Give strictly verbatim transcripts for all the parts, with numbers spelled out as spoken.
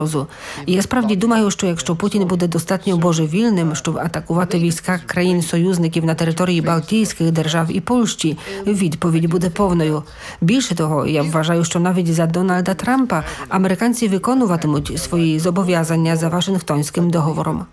І я справді думаю, що якщо Путін буде достатньо божевільним, щоб атакувати війська країн-союзників на території Балтійських держав і Польщі, відповідь буде повною. Більше того, я вважаю, що навіть за Дональда Трампа американці виконуватимуть свої зобов'язання за Вашингтонським договором.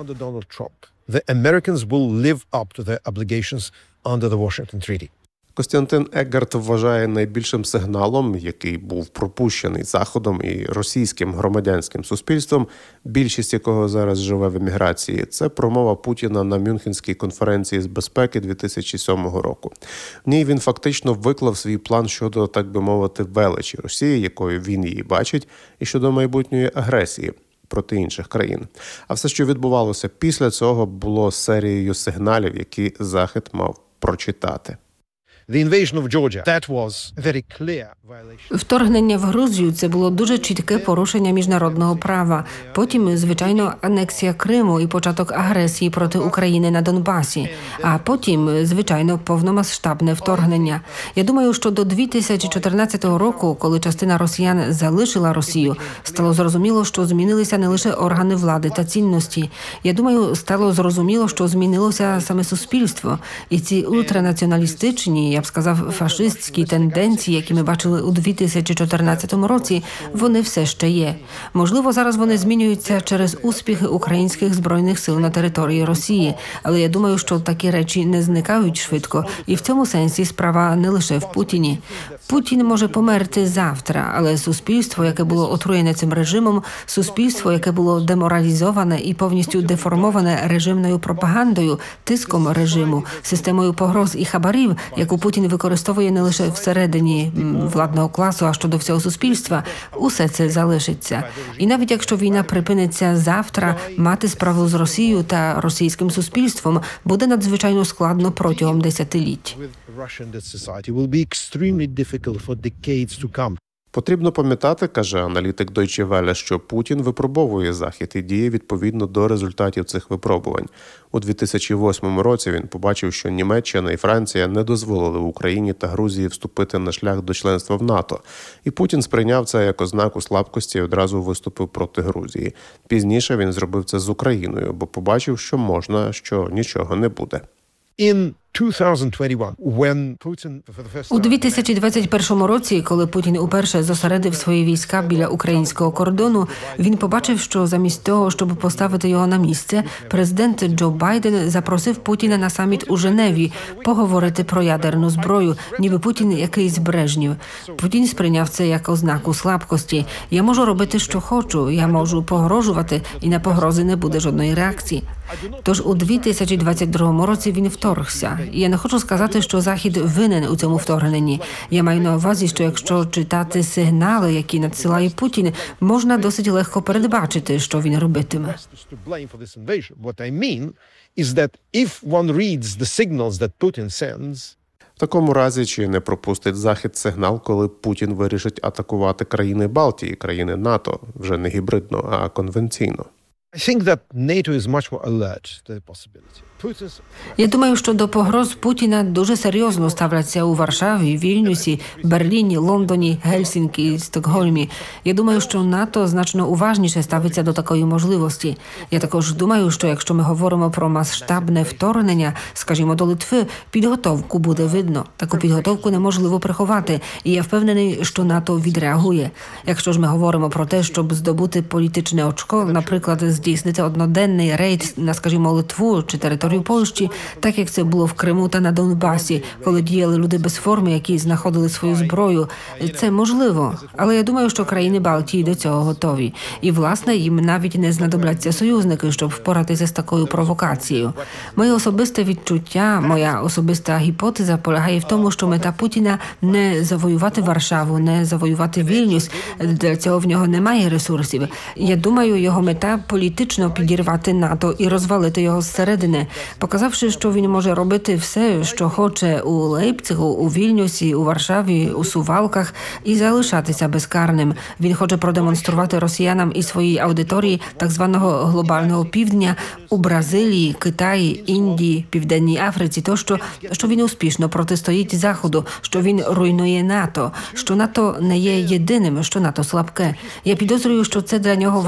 Костянтин Еггарт вважає найбільшим сигналом, який був пропущений Заходом і російським громадянським суспільством, більшість якого зараз живе в еміграції, це промова Путіна на Мюнхенській конференції з безпеки дві тисячі сьомого року. В ній він фактично виклав свій план щодо, так би мовити, величі Росії, якою він її бачить, і щодо майбутньої агресії проти інших країн. А все, що відбувалося після цього, було серією сигналів, які Захід мав прочитати. Вторгнення в Грузію – це було дуже чітке порушення міжнародного права. Потім, звичайно, анексія Криму і початок агресії проти України на Донбасі. А потім, звичайно, повномасштабне вторгнення. Я думаю, що до дві тисячі чотирнадцятого року, коли частина росіян залишила Росію, стало зрозуміло, що змінилися не лише органи влади та цінності. Я думаю, стало зрозуміло, що змінилося саме суспільство. І ці ультранаціоналістичні, я б сказав, фашистські тенденції, які ми бачили у дві тисячі чотирнадцятому році, вони все ще є. Можливо, зараз вони змінюються через успіхи українських збройних сил на території Росії, але я думаю, що такі речі не зникають швидко, і в цьому сенсі справа не лише в Путіні. Путін може померти завтра, але суспільство, яке було отруєне цим режимом, суспільство, яке було деморалізоване і повністю деформоване режимною пропагандою, тиском режиму, системою погроз і хабарів, яку Путін використовує не лише всередині владного класу, а щодо всього суспільства, усе це залишиться. І навіть якщо війна припиниться завтра, мати справу з Росією та російським суспільством буде надзвичайно складно протягом десятиліть. Потрібно пам'ятати, каже аналітик Deutsche Welle, що Путін випробовує Захід і діє відповідно до результатів цих випробувань. У дві тисячі восьмому році він побачив, що Німеччина і Франція не дозволили Україні та Грузії вступити на шлях до членства в НАТО. І Путін сприйняв це як ознаку слабкості і одразу виступив проти Грузії. Пізніше він зробив це з Україною, бо побачив, що можна, що нічого не буде. У дві тисячі двадцять першому році, коли Путін уперше зосередив свої війська біля українського кордону, він побачив, що замість того, щоб поставити його на місце, президент Джо Байден запросив Путіна на саміт у Женеві поговорити про ядерну зброю, ніби Путін якийсь Брежнєв. Путін сприйняв це як ознаку слабкості. Я можу робити, що хочу, я можу погрожувати, і на погрози не буде жодної реакції. Тож у дві тисячі двадцять другому році він вторгся. І я не хочу сказати, що Захід винен у цьому вторгненні. Я маю на увазі, що якщо читати сигнали, які надсилає Путін, можна досить легко передбачити, що він робитиме. В такому разі, чи не пропустить Захід сигнал, коли Путін вирішить атакувати країни Балтії, країни НАТО, вже не гібридно, а конвенційно? Я думаю, що до погроз Путіна дуже серйозно ставляться у Варшаві, Вільнюсі, Берліні, Лондоні, Гельсінкі, Стокгольмі. Я думаю, що НАТО значно уважніше ставиться до такої можливості. Я також думаю, що якщо ми говоримо про масштабне вторгнення, скажімо, до Литви, підготовку буде видно. Таку підготовку неможливо приховати, і я впевнений, що НАТО відреагує. Якщо ж ми говоримо про те, щоб здобути політичне очко, наприклад, здійснити одноденний рейд на, скажімо, Литву чи територію Польщі, так як це було в Криму та на Донбасі, коли діяли люди без форми, які знаходили свою зброю. Це можливо, але я думаю, що країни Балтії до цього готові. І, власне, їм навіть не знадобляться союзники, щоб впоратися з такою провокацією. Моє особисте відчуття, моя особиста гіпотеза полягає в тому, що мета Путіна не завоювати Варшаву, не завоювати Вільнюс. Для цього в нього немає ресурсів. Я думаю, його мета політично підірвати НАТО і розвалити його зсередини. показавши, що він може робити все, що хоче у Лейпцигу, у Вільнюсі, у Варшаві, у Сувалках і залишатися безкарним. Він хоче продемонструвати росіянам і своїй аудиторії так званого глобального півдня у Бразилії, Китаї, Індії, Південній Африці, то що, що він успішно протистоїть Заходу, що він руйнує НАТО, що НАТО не є єдиним, що НАТО слабке. Я підозрюю, що це для нього